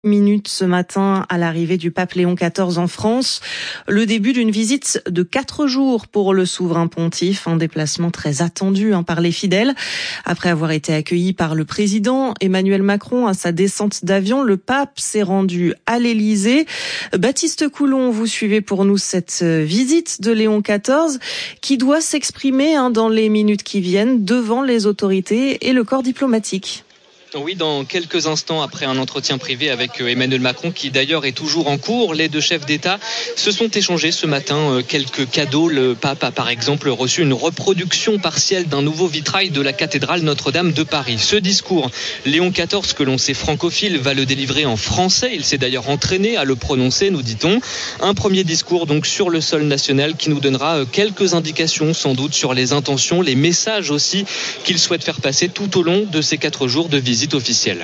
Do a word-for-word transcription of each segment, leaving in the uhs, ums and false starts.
Minutes ce matin à l'arrivée du pape Léon quatorze en France. Le début d'une visite de quatre jours pour le souverain pontife, un déplacement très attendu hein, par les fidèles. Après avoir été accueilli par le président Emmanuel Macron à sa descente d'avion, le pape s'est rendu à l'Élysée. Baptiste Coulon, vous suivez pour nous cette visite de Léon quatorze qui doit s'exprimer hein, dans les minutes qui viennent devant les autorités et le corps diplomatique. Oui, dans quelques instants, après un entretien privé avec Emmanuel Macron, qui d'ailleurs est toujours en cours, les deux chefs d'État se sont échangés ce matin quelques cadeaux. Le pape a par exemple reçu une reproduction partielle d'un nouveau vitrail de la cathédrale Notre-Dame de Paris. Ce discours, Léon quatorze, que l'on sait francophile, va le délivrer en français. Il s'est d'ailleurs entraîné à le prononcer, nous dit-on. Un premier discours donc sur le sol national qui nous donnera quelques indications sans doute sur les intentions, les messages aussi qu'il souhaite faire passer tout au long de ces quatre jours de visite officielle.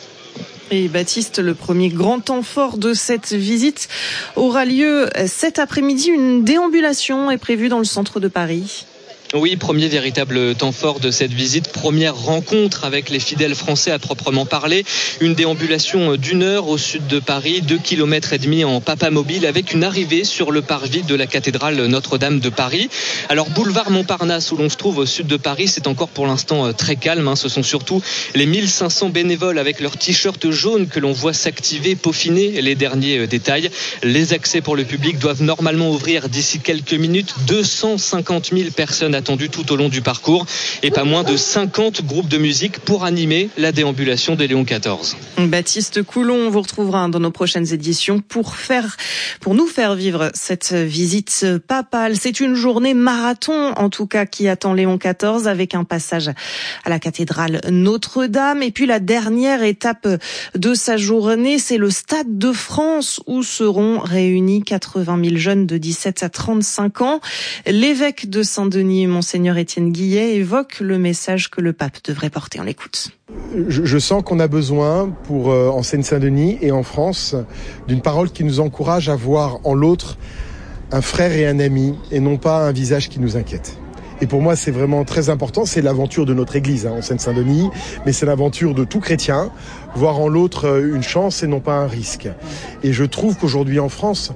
Et Baptiste, le premier grand temps fort de cette visite aura lieu cet après-midi. Une déambulation est prévue dans le centre de Paris. Oui, premier véritable temps fort de cette visite, première rencontre avec les fidèles français à proprement parler. Une déambulation d'une heure au sud de Paris, deux kilomètres et demi en papamobile, avec une arrivée sur le parvis de la cathédrale Notre-Dame de Paris. Alors boulevard Montparnasse où l'on se trouve au sud de Paris, c'est encore pour l'instant très calme. Hein. Ce sont surtout les mille cinq cents bénévoles avec leurs t-shirts jaunes que l'on voit s'activer, peaufiner les derniers détails. Les accès pour le public doivent normalement ouvrir d'ici quelques minutes. deux cent cinquante mille personnes attendu tout au long du parcours et pas moins de cinquante groupes de musique pour animer la déambulation de Léon quatorze. Baptiste Coulon, on vous retrouvera dans nos prochaines éditions pour faire, pour nous faire vivre cette visite papale. C'est une journée marathon, en tout cas, qui attend Léon quatorze avec un passage à la cathédrale Notre-Dame. Et puis la dernière étape de sa journée, c'est le Stade de France où seront réunis quatre-vingt mille jeunes de dix-sept à trente-cinq ans. L'évêque de Saint-Denis, Monseigneur Étienne Guillet, évoque le message que le pape devrait porter. On l'écoute. Je, je sens qu'on a besoin, pour euh, en Seine-Saint-Denis et en France, d'une parole qui nous encourage à voir en l'autre un frère et un ami, et non pas un visage qui nous inquiète. Et pour moi, c'est vraiment très important. C'est l'aventure de notre Église hein, en Seine-Saint-Denis, mais c'est l'aventure de tout chrétien, voir en l'autre une chance et non pas un risque. Et je trouve qu'aujourd'hui en France,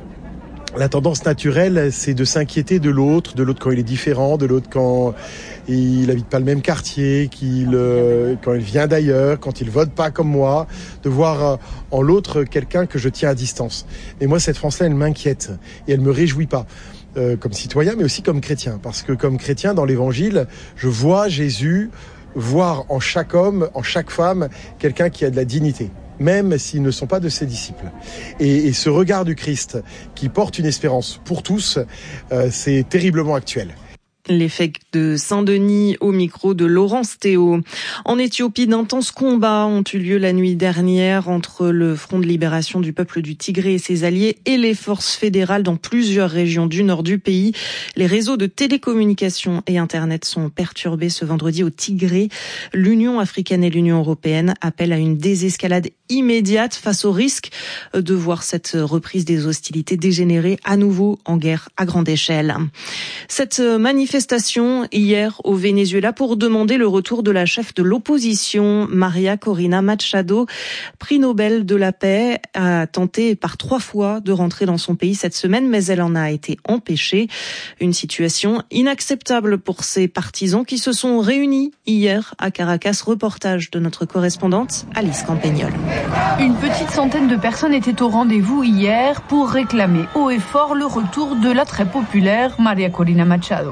la tendance naturelle, c'est de s'inquiéter de l'autre, de l'autre quand il est différent, de l'autre quand il n'habite pas le même quartier, qu'il, euh, quand il vient d'ailleurs, quand il vote pas comme moi, de voir euh, en l'autre quelqu'un que je tiens à distance. Et moi, cette France-là, elle m'inquiète et elle me réjouit pas. Euh, comme citoyen, mais aussi comme chrétien. Parce que comme chrétien, dans l'Évangile, je vois Jésus voir en chaque homme, en chaque femme, quelqu'un qui a de la dignité, même s'ils ne sont pas de ses disciples. Et, et ce regard du Christ qui porte une espérance pour tous, euh, c'est terriblement actuel. L'évêque de Saint-Denis au micro de Laurence Théo. En Éthiopie, d'intenses combats ont eu lieu la nuit dernière entre le Front de libération du peuple du Tigré et ses alliés et les forces fédérales dans plusieurs régions du nord du pays. Les réseaux de télécommunications et Internet sont perturbés ce vendredi au Tigré. L'Union africaine et l'Union européenne appellent à une désescalade immédiate face au risque de voir cette reprise des hostilités dégénérer à nouveau en guerre à grande échelle. Cette manifestation hier au Venezuela pour demander le retour de la chef de l'opposition, Maria Corina Machado, prix Nobel de la paix, a tenté par trois fois de rentrer dans son pays cette semaine, mais elle en a été empêchée. Une situation inacceptable pour ses partisans qui se sont réunis hier à Caracas. Reportage de notre correspondante Alice Campagnol. Une petite centaine de personnes étaient au rendez-vous hier pour réclamer haut et fort le retour de la très populaire Maria Corina Machado.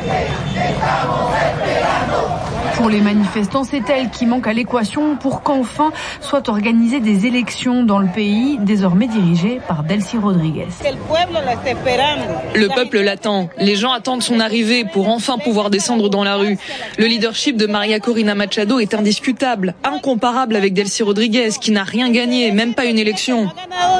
Pour les manifestants, c'est elle qui manque à l'équation pour qu'enfin soient organisées des élections dans le pays, désormais dirigées par Delcy Rodriguez. Le peuple l'attend. Les gens attendent son arrivée pour enfin pouvoir descendre dans la rue. Le leadership de Maria Corina Machado est indiscutable, incomparable avec Delcy Rodriguez, qui n'a rien gagné, même pas une élection.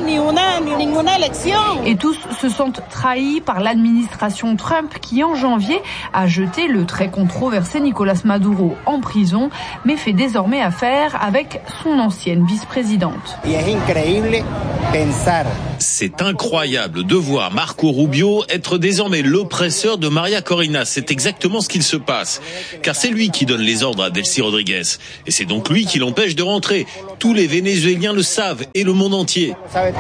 Et tous se sentent trahis par l'administration Trump qui, en janvier, a jeté le très controversé Nicolás Maduro Rubio en prison, mais fait désormais affaire avec son ancienne vice-présidente. C'est incroyable de voir Marco Rubio être désormais l'oppresseur de María Corina. C'est exactement ce qu'il se passe. Car c'est lui qui donne les ordres à Delcy Rodríguez. Et c'est donc lui qui l'empêche de rentrer. Tous les Vénézuéliens le savent et le monde entier.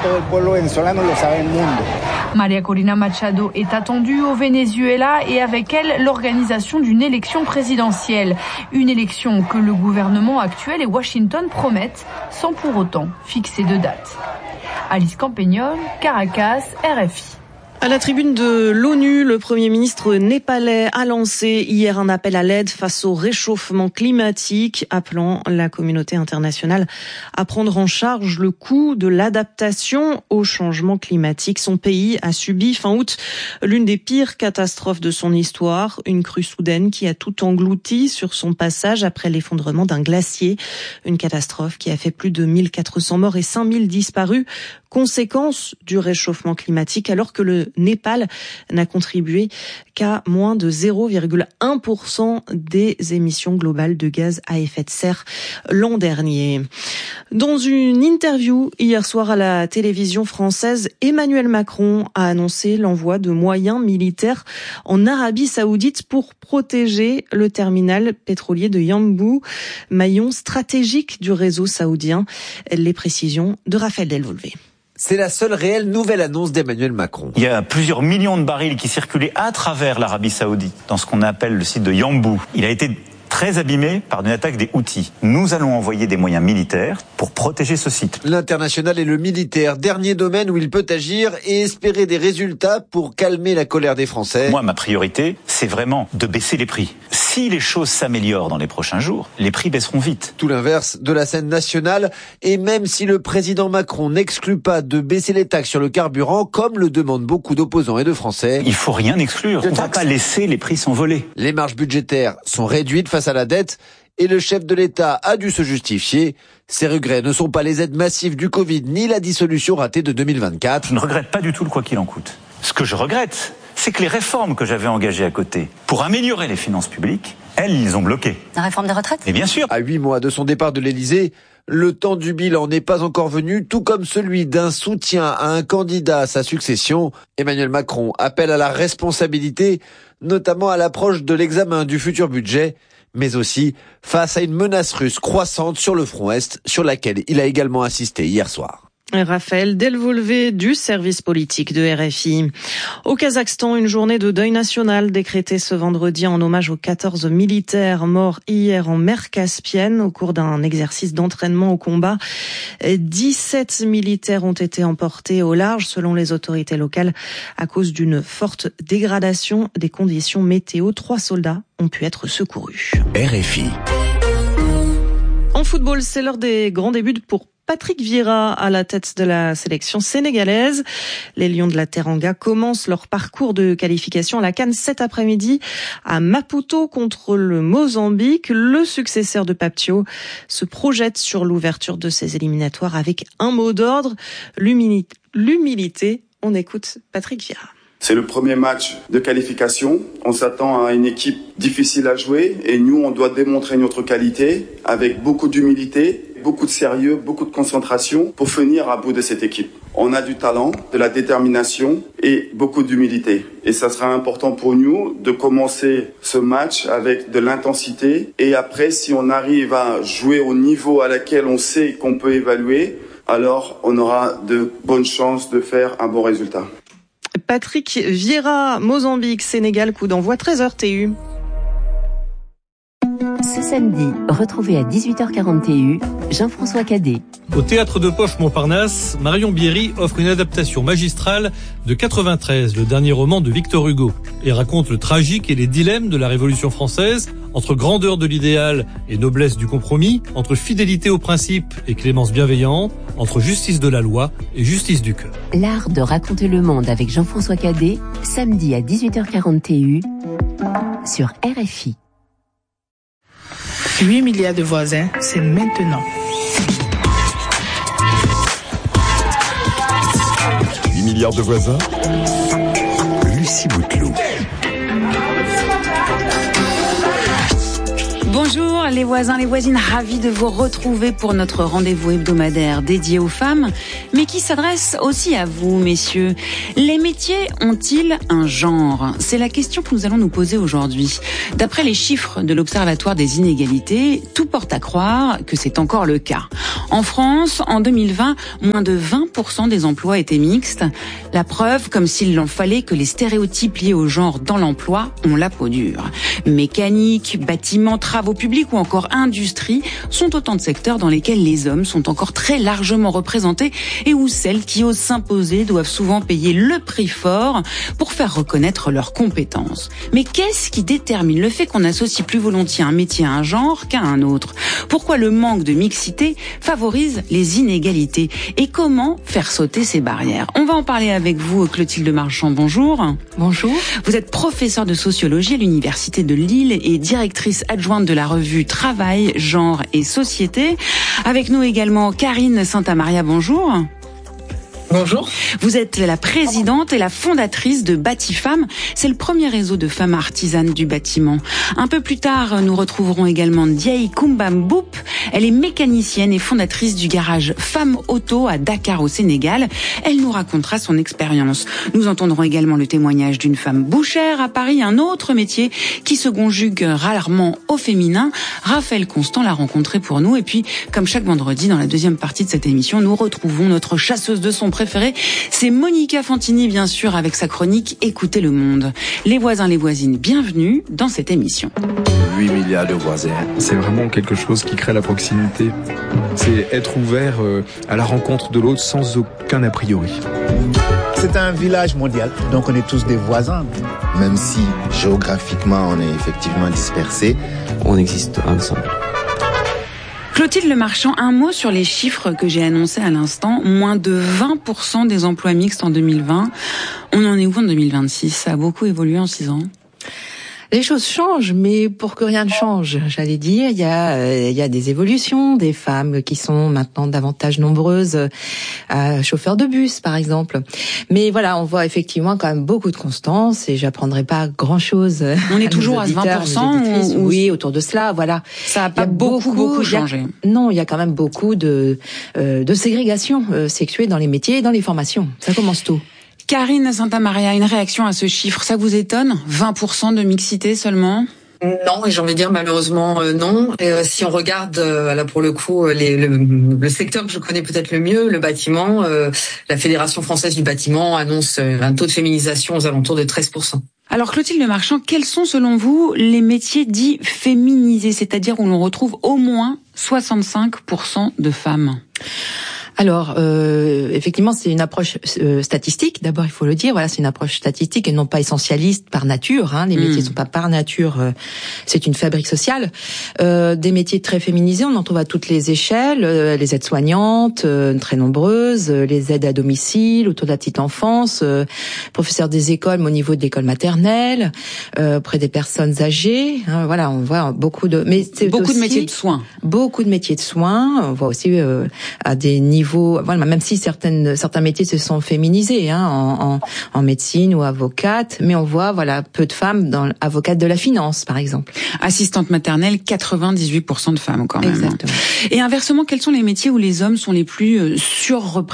María Corina Machado est attendue au Venezuela et avec elle l'organisation d'une élection présidentielle. Une élection que le gouvernement actuel et Washington promettent sans pour autant fixer de date. Alice Campagnol, Caracas, R F I. À la tribune de l'ONU, le Premier ministre népalais a lancé hier un appel à l'aide face au réchauffement climatique, appelant la communauté internationale à prendre en charge le coût de l'adaptation au changement climatique. Son pays a subi fin août l'une des pires catastrophes de son histoire, une crue soudaine qui a tout englouti sur son passage après l'effondrement d'un glacier. Une catastrophe qui a fait plus de mille quatre cents morts et cinq mille disparus. Conséquence du réchauffement climatique, alors que le Népal n'a contribué qu'à moins de zéro virgule un pour cent des émissions globales de gaz à effet de serre l'an dernier. Dans une interview hier soir à la télévision française, Emmanuel Macron a annoncé l'envoi de moyens militaires en Arabie Saoudite pour protéger le terminal pétrolier de Yanbu, maillon stratégique du réseau saoudien. Les précisions de Raphaël Delvolvé. C'est la seule réelle nouvelle annonce d'Emmanuel Macron. Il y a plusieurs millions de barils qui circulaient à travers l'Arabie Saoudite, dans ce qu'on appelle le site de Yanbu. Il a été très abîmé par une attaque des Houthis. Nous allons envoyer des moyens militaires pour protéger ce site. L'international et le militaire, dernier domaine où il peut agir et espérer des résultats pour calmer la colère des Français. Moi, ma priorité, c'est vraiment de baisser les prix. Si les choses s'améliorent dans les prochains jours, les prix baisseront vite. Tout l'inverse de la scène nationale, et même si le président Macron n'exclut pas de baisser les taxes sur le carburant, comme le demandent beaucoup d'opposants et de Français. Il faut rien exclure. On ne va pas laisser les prix s'envoler. Les marges budgétaires sont réduites face à la dette, et le chef de l'État a dû se justifier. Ses regrets ne sont pas les aides massives du Covid, ni la dissolution ratée de deux mille vingt-quatre. Je ne regrette pas du tout le quoi qu'il en coûte. Ce que je regrette, c'est que les réformes que j'avais engagées à côté pour améliorer les finances publiques, elles, ils ont bloqué. La réforme des retraites ? Et bien sûr. À huit mois de son départ de l'Élysée, le temps du bilan n'est pas encore venu, tout comme celui d'un soutien à un candidat à sa succession. Emmanuel Macron appelle à la responsabilité, notamment à l'approche de l'examen du futur budget, mais aussi face à une menace russe croissante sur le front Est, sur laquelle il a également insisté hier soir. Raphaël Delvolvé du service politique de R F I. Au Kazakhstan, une journée de deuil national décrétée ce vendredi en hommage aux quatorze militaires morts hier en mer Caspienne au cours d'un exercice d'entraînement au combat. dix-sept militaires ont été emportés au large selon les autorités locales à cause d'une forte dégradation des conditions météo. Trois soldats ont pu être secourus. R F I. En football, c'est l'heure des grands débuts pour Patrick Vieira à la tête de la sélection sénégalaise. Les Lions de la Teranga commencent leur parcours de qualification à la CAN cet après-midi à Maputo contre le Mozambique. Le successeur de Pape Thiaw se projette sur l'ouverture de ces éliminatoires avec un mot d'ordre, l'humilité. On écoute Patrick Vieira. C'est le premier match de qualification. On s'attend à une équipe difficile à jouer et nous, on doit démontrer notre qualité avec beaucoup d'humilité, beaucoup de sérieux, beaucoup de concentration pour venir à bout de cette équipe. On a du talent, de la détermination et beaucoup d'humilité. Et ça sera important pour nous de commencer ce match avec de l'intensité. Et après, si on arrive à jouer au niveau à laquelle on sait qu'on peut évaluer, alors on aura de bonnes chances de faire un bon résultat. Patrick Vieira, Mozambique, Sénégal, coup d'envoi treize heures T U. Ce samedi, retrouvez à dix-huit heures quarante T U Jean-François Cadet. Au Théâtre de Poche Montparnasse, Marion Bierry offre une adaptation magistrale de quatre-vingt-treize, le dernier roman de Victor Hugo, et raconte le tragique et les dilemmes de la Révolution française, entre grandeur de l'idéal et noblesse du compromis, entre fidélité aux principes et clémence bienveillante, entre justice de la loi et justice du cœur. L'art de raconter le monde avec Jean-François Cadet, samedi à dix-huit heures quarante T U sur R F I. huit milliards de voisins, c'est maintenant. huit milliards de voisins, Lucie Bouteloup. Bonjour les voisins, les voisines, ravis de vous retrouver pour notre rendez-vous hebdomadaire dédié aux femmes, mais qui s'adresse aussi à vous, messieurs. Les métiers ont-ils un genre ? C'est la question que nous allons nous poser aujourd'hui. D'après les chiffres de l'Observatoire des inégalités, tout porte à croire que c'est encore le cas. En France, en deux mille vingt, moins de vingt pour cent des emplois étaient mixtes. La preuve, comme s'il en fallait, que les stéréotypes liés au genre dans l'emploi ont la peau dure. Mécanique, bâtiment, travaux publics ou encore industrie sont autant de secteurs dans lesquels les hommes sont encore très largement représentés et où celles qui osent s'imposer doivent souvent payer le prix fort pour faire reconnaître leurs compétences. Mais qu'est-ce qui détermine le fait qu'on associe plus volontiers un métier à un genre qu'à un autre ? Pourquoi le manque de mixité favorise les inégalités ? Et comment faire sauter ces barrières ? On va en parler avec vous, Clotilde Marchand. Bonjour. Bonjour. Vous êtes professeure de sociologie à l'Université de Lille et directrice adjointe de la revue Travail, Genre et Société. Avec nous également Karine Santamaria. Bonjour. Bonjour. Vous êtes la présidente et la fondatrice de Batifemmes. C'est le premier réseau de femmes artisanes du bâtiment. Un peu plus tard, nous retrouverons également Ndiaye Koumba Mboup. Elle est mécanicienne et fondatrice du garage Femmes Auto à Dakar au Sénégal. Elle nous racontera son expérience. Nous entendrons également le témoignage d'une femme bouchère à Paris, un autre métier qui se conjugue rarement au féminin. Raphaël Constant l'a rencontré pour nous. Et puis, comme chaque vendredi, dans la deuxième partie de cette émission, nous retrouvons notre chasseuse de son préférée, c'est Monica Fantini, bien sûr, avec sa chronique Écoutez le monde. Les voisins, les voisines, bienvenue dans cette émission. huit milliards de voisins. C'est vraiment quelque chose qui crée la proximité. C'est être ouvert à la rencontre de l'autre sans aucun a priori. C'est un village mondial, donc on est tous des voisins. Même si géographiquement on est effectivement dispersés, on existe ensemble. Clotilde Marchand, un mot sur les chiffres que j'ai annoncés à l'instant. Moins de vingt pour cent des emplois mixtes en deux mille vingt. On en est où en deux mille vingt-six ? Ça a beaucoup évolué en six ans. Les choses changent, mais pour que rien ne change, j'allais dire, il y a, euh, il y a des évolutions, des femmes qui sont maintenant davantage nombreuses, euh, chauffeurs de bus, par exemple. Mais voilà, on voit effectivement quand même beaucoup de constance et j'apprendrai pas grand-chose. On est toujours à vingt pour cent ou... Oui, autour de cela, voilà. Ça a pas beaucoup, beaucoup, beaucoup changé. A, non, il y a quand même beaucoup de, euh, de ségrégation euh, sexuée dans les métiers et dans les formations. Ça commence tôt. Karine Santamaria, une réaction à ce chiffre, ça vous étonne ? vingt pour cent de mixité seulement ? Non, et j'ai envie de dire malheureusement euh, non. Et, euh, si on regarde euh, là pour le coup les, le, le secteur que je connais peut-être le mieux, le bâtiment, euh, la Fédération française du bâtiment annonce euh, un taux de féminisation aux alentours de treize pour cent. Alors Clotilde Marchand, quels sont selon vous les métiers dits féminisés, c'est-à-dire où l'on retrouve au moins soixante-cinq pour cent de femmes ? Alors, euh, effectivement, c'est une approche euh, statistique. D'abord, il faut le dire. Voilà, c'est une approche statistique et non pas essentialiste par nature. Hein. Les mmh. métiers sont pas par nature. Euh, c'est une fabrique sociale. Euh, des métiers très féminisés, on en trouve à toutes les échelles. Euh, les aides-soignantes, euh, très nombreuses. Euh, les aides à domicile, autour de la petite enfance. Euh, professeurs des écoles, mais au niveau de l'école maternelle, euh, auprès des personnes âgées. Hein, voilà, on voit beaucoup de. Mais c'est beaucoup aussi de métiers de soins. Beaucoup de métiers de soins. On voit aussi euh, à des niveaux. Voilà, même si certaines, certains métiers se sont féminisés, hein, en, en, en médecine ou avocate, mais on voit, voilà, peu de femmes dans avocate de la finance, par exemple. Assistante maternelle, quatre-vingt-dix-huit pour cent de femmes quand même. Exactement. Et inversement, quels sont les métiers où les hommes sont les plus surreprésentés ?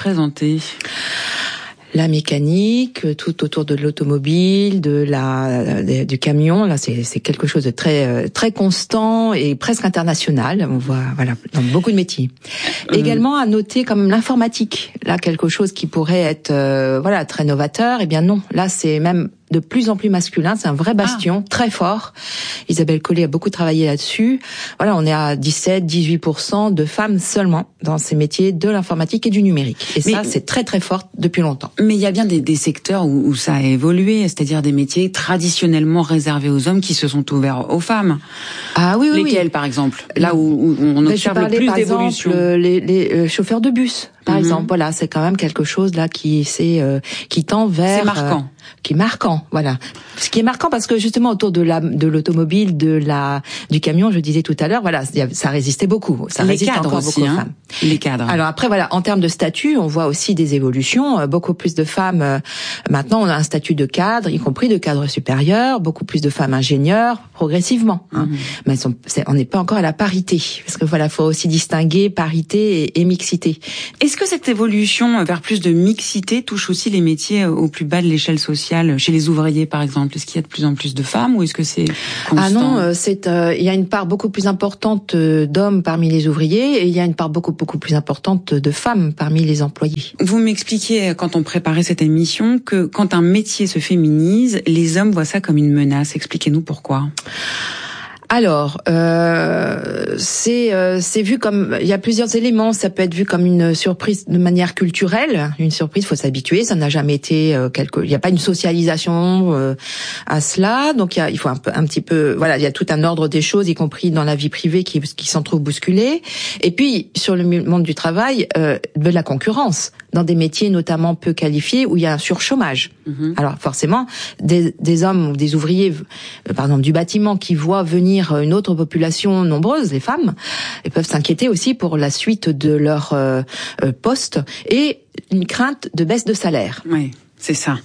La mécanique, tout autour de l'automobile, de la de, du camion, là c'est c'est quelque chose de très très constant et presque international. On voit voilà dans beaucoup de métiers. Euh... Également à noter quand même l'informatique, là quelque chose qui pourrait être euh, voilà très novateur. Eh bien non, là c'est même de plus en plus masculin, c'est un vrai bastion, ah. très fort. Isabelle Collet a beaucoup travaillé là-dessus. Voilà, on est à dix-sept à dix-huit pour cent de femmes seulement dans ces métiers de l'informatique et du numérique. Et mais, ça, c'est très très fort depuis longtemps. Mais il y a bien des, des secteurs où, où ça a évolué, c'est-à-dire des métiers traditionnellement réservés aux hommes qui se sont ouverts aux femmes. Ah oui, oui. Lesquels, oui. par exemple ? Là où, où on observe le plus d'évolution. Par exemple, les, les chauffeurs de bus. par mmh. exemple. Voilà, c'est quand même quelque chose là qui c'est euh, qui tend vers c'est marquant. Euh, qui est marquant, voilà. Ce qui est marquant parce que justement autour de la de l'automobile, de la du camion, je disais tout à l'heure, voilà, ça résistait beaucoup. Ça Les résiste cadres encore aussi, beaucoup hein. aux femmes. Les cadres. Alors après, voilà, en termes de statut, on voit aussi des évolutions. Beaucoup plus de femmes. Euh, maintenant, on a un statut de cadre, y compris de cadre supérieur. Beaucoup plus de femmes ingénieurs, progressivement. Hein. Mmh. Mais elles sont, c'est, on n'est pas encore à la parité, parce que voilà, faut aussi distinguer parité et, et mixité. Est-ce que cette évolution vers plus de mixité touche aussi les métiers au plus bas de l'échelle sociale, chez les ouvriers par exemple? Est-ce qu'il y a de plus en plus de femmes ou est-ce que c'est constant? Ah non, c'est euh, il y a une part beaucoup plus importante d'hommes parmi les ouvriers et il y a une part beaucoup beaucoup plus importante de femmes parmi les employés. Vous m'expliquiez quand on préparait cette émission que quand un métier se féminise, les hommes voient ça comme une menace. Expliquez-nous pourquoi. Alors, euh, c'est euh, c'est vu comme, il y a plusieurs éléments. Ça peut être vu comme une surprise de manière culturelle. Une surprise, faut s'habituer. Ça n'a jamais été euh, quelque. Il n'y a pas une socialisation euh, à cela. Donc il y a, il faut un peu, un petit peu. Voilà, il y a tout un ordre des choses, y compris dans la vie privée, qui qui s'en trouve bousculé. Et puis sur le monde du travail, euh, de la concurrence dans des métiers notamment peu qualifiés où il y a un surchômage. Mmh. Alors forcément, des, des hommes ou des ouvriers, euh, par exemple du bâtiment, qui voient venir une autre population nombreuse, les femmes, ils peuvent s'inquiéter aussi pour la suite de leur euh, poste et une crainte de baisse de salaire. Oui. C'est ça.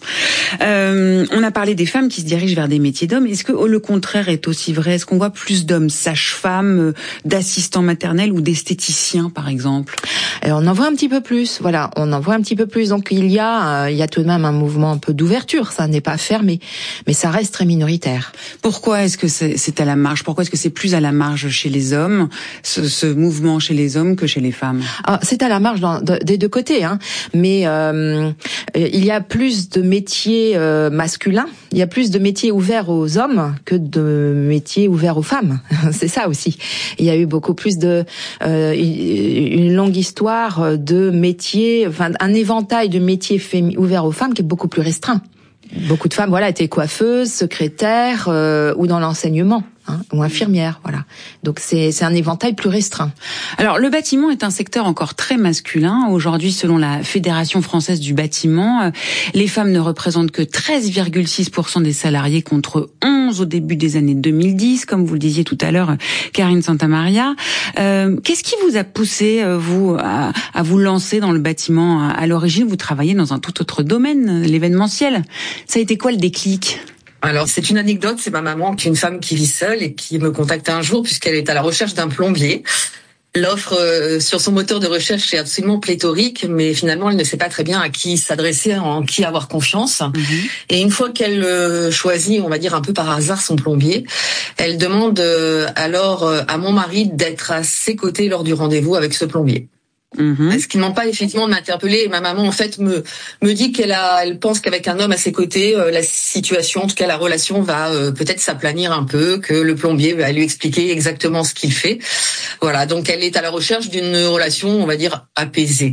Euh, on a parlé des femmes qui se dirigent vers des métiers d'hommes. Est-ce que oh, le contraire est aussi vrai? Est-ce qu'on voit plus d'hommes sages-femmes, d'assistants maternels ou d'esthéticiens, par exemple? Et on en voit un petit peu plus. Voilà, on en voit un petit peu plus. Donc il y a, euh, il y a tout de même un mouvement un peu d'ouverture. Ça n'est pas fermé, mais ça reste très minoritaire. Pourquoi est-ce que c'est, c'est à la marge? Pourquoi est-ce que c'est plus à la marge chez les hommes, ce, ce mouvement chez les hommes, que chez les femmes? Ah, c'est à la marge dans, de, des deux côtés, hein. Mais euh, il y a plus de métiers euh, masculins, il y a plus de métiers ouverts aux hommes que de métiers ouverts aux femmes. C'est ça aussi. Il y a eu beaucoup plus de euh, une longue histoire de métiers, enfin un éventail de métiers fémi- ouverts aux femmes qui est beaucoup plus restreint. Beaucoup de femmes, voilà, étaient coiffeuses, secrétaires euh, ou dans l'enseignement. Hein, ou infirmière, voilà. Donc c'est c'est un éventail plus restreint. Alors le bâtiment est un secteur encore très masculin. Aujourd'hui, selon la Fédération française du bâtiment, les femmes ne représentent que treize virgule six pour cent des salariés contre onze au début des années deux mille dix, comme vous le disiez tout à l'heure, Karine Santamaria. Euh, qu'est-ce qui vous a poussé, vous, à, à vous lancer dans le bâtiment? À l'origine, vous travaillez dans un tout autre domaine, l'événementiel. Ça a été quoi le déclic? Alors, c'est une anecdote, c'est ma maman qui est une femme qui vit seule et qui me contacte un jour puisqu'elle est à la recherche d'un plombier. L'offre euh, sur son moteur de recherche est absolument pléthorique, mais finalement, elle ne sait pas très bien à qui s'adresser, en qui avoir confiance. Mmh. Et une fois qu'elle euh, choisit, on va dire un peu par hasard, son plombier, elle demande euh, alors euh, à mon mari d'être à ses côtés lors du rendez-vous avec ce plombier. Mmh. Ce qui ne manque pas effectivement de m'interpeller. Et ma maman en fait me me dit qu'elle a, elle pense qu'avec un homme à ses côtés, euh, la situation, en tout cas la relation, va euh, peut-être s'aplanir un peu, que le plombier va lui expliquer exactement ce qu'il fait. Voilà, donc elle est à la recherche d'une relation, on va dire, apaisée.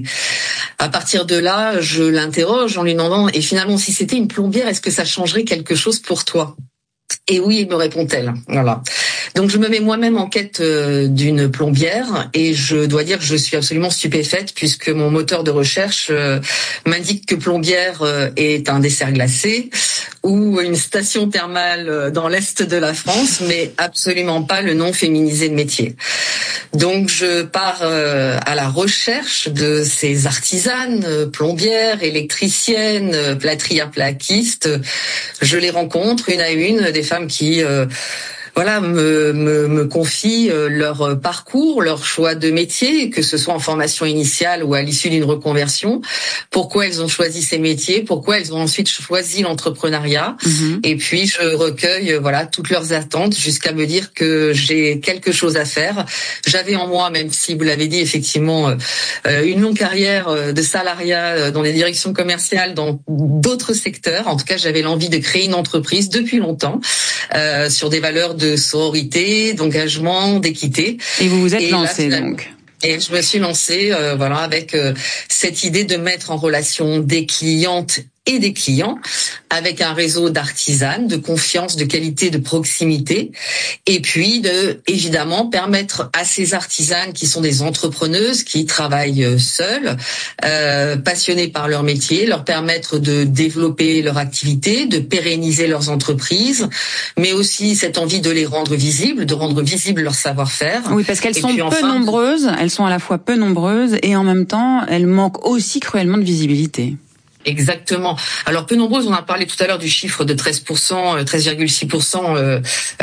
À partir de là, je l'interroge en lui demandant, et finalement, si c'était une plombière, est-ce que ça changerait quelque chose pour toi? Et oui, me répond-elle. Voilà. Donc je me mets moi-même en quête euh, d'une plombière et je dois dire que je suis absolument stupéfaite puisque mon moteur de recherche euh, m'indique que plombière euh, est un dessert glacé ou une station thermale dans l'est de la France, mais absolument pas le nom féminisé de métier. Donc je pars euh, à la recherche de ces artisanes, euh, plombières, électriciennes, euh, plâtrières, plaquistes. Je les rencontre une à une, des femmes qui euh, voilà me, me, me confient leur parcours, leur choix de métier, que ce soit en formation initiale ou à l'issue d'une reconversion, pourquoi elles ont choisi ces métiers, pourquoi elles ont ensuite choisi l'entrepreneuriat. Mmh. Et puis je recueille voilà toutes leurs attentes jusqu'à me dire que j'ai quelque chose à faire. J'avais en moi, même si vous l'avez dit effectivement, euh, une longue carrière de salariat dans les directions commerciales, dans d'autres secteurs. En tout cas, j'avais l'envie de créer une entreprise depuis longtemps euh, sur des valeurs de de sororité, d'engagement, d'équité. Et vous vous êtes lancée donc. Et je me suis lancée, euh, voilà, avec euh, cette idée de mettre en relation des clientes et des clients, avec un réseau d'artisanes, de confiance, de qualité, de proximité, et puis de, évidemment, permettre à ces artisanes qui sont des entrepreneuses, qui travaillent seules, euh, passionnées par leur métier, leur permettre de développer leur activité, de pérenniser leurs entreprises, mais aussi cette envie de les rendre visibles, de rendre visible leur savoir-faire. Oui, parce qu'elles et sont peu enfin, nombreuses, elles sont à la fois peu nombreuses et en même temps, elles manquent aussi cruellement de visibilité. Exactement. Alors peu nombreuses, on a parlé tout à l'heure du chiffre de treize pour cent, treize virgule six pour cent euh,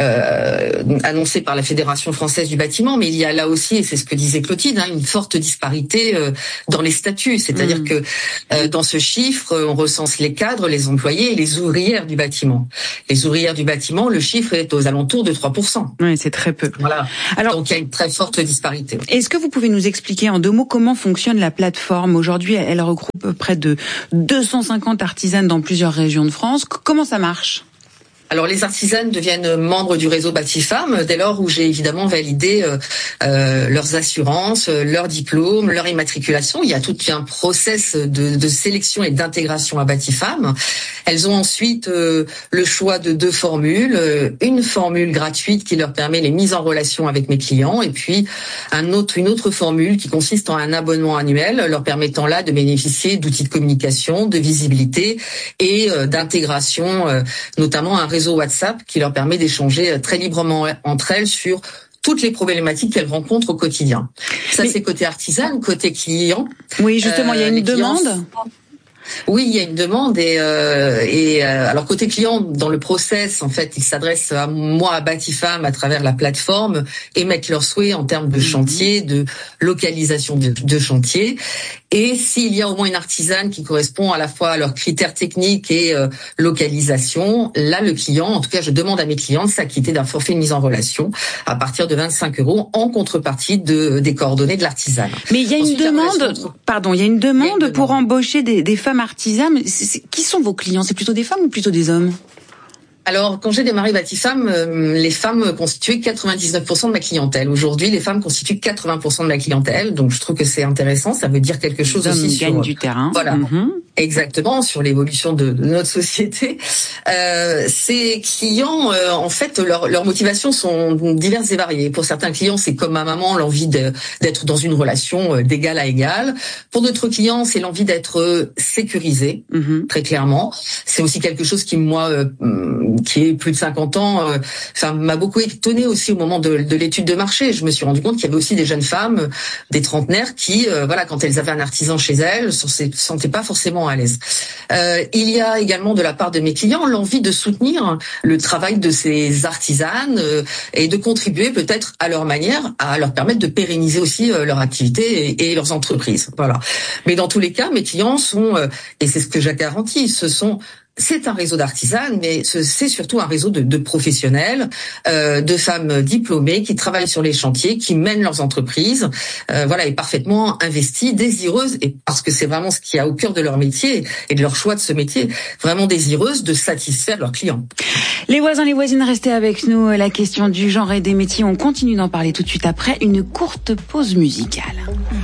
euh, annoncé par la Fédération française du bâtiment, mais il y a là aussi, et c'est ce que disait Clotilde, hein, une forte disparité euh, dans les statuts. C'est-à-dire mmh. que euh, dans ce chiffre, on recense les cadres, les employés et les ouvrières du bâtiment. Les ouvrières du bâtiment, le chiffre est aux alentours de trois pour cent. Oui, c'est très peu. Voilà. Alors, donc il y a une très forte disparité. Est-ce que vous pouvez nous expliquer en deux mots comment fonctionne la plateforme? Aujourd'hui, elle regroupe près de deux cent cinquante artisanes dans plusieurs régions de France. Comment ça marche ? Alors les artisanes deviennent membres du réseau Batifam dès lors où j'ai évidemment validé euh, euh, leurs assurances, leurs diplômes, leur immatriculation. Il y a tout un process de, de sélection et d'intégration à Batifam. Elles ont ensuite euh, le choix de deux formules, euh, une formule gratuite qui leur permet les mises en relation avec mes clients et puis un autre, une autre formule qui consiste en un abonnement annuel leur permettant là de bénéficier d'outils de communication, de visibilité et euh, d'intégration, euh, notamment un réseau WhatsApp qui leur permet d'échanger très librement entre elles sur toutes les problématiques qu'elles rencontrent au quotidien. Ça, Mais... c'est côté artisan, côté client. Oui, justement, euh, il y a une demande. Clients... Oui, il y a une demande et, euh, et euh, alors côté client, dans le process, en fait, ils s'adressent à moi, à Batifam, à travers la plateforme, émettent leurs souhaits en termes de chantier, de localisation de, de chantier. Et s'il y a au moins une artisane qui correspond à la fois à leurs critères techniques et euh, localisation, là, le client, en tout cas, je demande à mes clients de s'acquitter d'un forfait de mise en relation à partir de vingt-cinq euros en contrepartie de, des coordonnées de l'artisane. Mais il y a Ensuite, une demande, relation... pardon, il y a une demande, il y a une pour demande. embaucher des, des femmes artisanes. C'est, c'est, qui sont vos clients? C'est plutôt des femmes ou plutôt des hommes? Alors, quand j'ai démarré Batifam, euh, les femmes constituaient quatre-vingt-dix-neuf pour cent de ma clientèle. Aujourd'hui, les femmes constituent quatre-vingts pour cent de ma clientèle. Donc, je trouve que c'est intéressant. Ça veut dire quelque chose les aussi hommes sur... gagnent du terrain. Voilà. Mm-hmm. Exactement, sur l'évolution de, de notre société. Euh, ces clients, euh, en fait, leurs leur motivations sont diverses et variées. Pour certains clients, c'est comme ma maman, l'envie de, d'être dans une relation d'égal à égal. Pour d'autres clients, c'est l'envie d'être sécurisé, mm-hmm. très clairement. C'est aussi quelque chose qui, moi, euh, qui est plus de cinquante ans, euh, enfin, m'a beaucoup étonnée aussi au moment de, de l'étude de marché. Je me suis rendu compte qu'il y avait aussi des jeunes femmes, des trentenaires, qui, euh, voilà, quand elles avaient un artisan chez elles, ne se sentaient pas forcément à l'aise. Euh, il y a également de la part de mes clients l'envie de soutenir le travail de ces artisanes euh, et de contribuer peut-être à leur manière à leur permettre de pérenniser aussi euh, leur activité et, et leurs entreprises. Voilà. Mais dans tous les cas, mes clients sont, euh, et c'est ce que j'ai garanti, ce sont C'est un réseau d'artisanes, mais c'est surtout un réseau de, de professionnels, euh, de femmes diplômées qui travaillent sur les chantiers, qui mènent leurs entreprises, euh, voilà, et parfaitement investies, désireuses, et parce que c'est vraiment ce qu'il y a au cœur de leur métier et de leur choix de ce métier, vraiment désireuses de satisfaire leurs clients. Les voisins, les voisines, restez avec nous. La question du genre et des métiers, on continue d'en parler tout de suite après une courte pause musicale.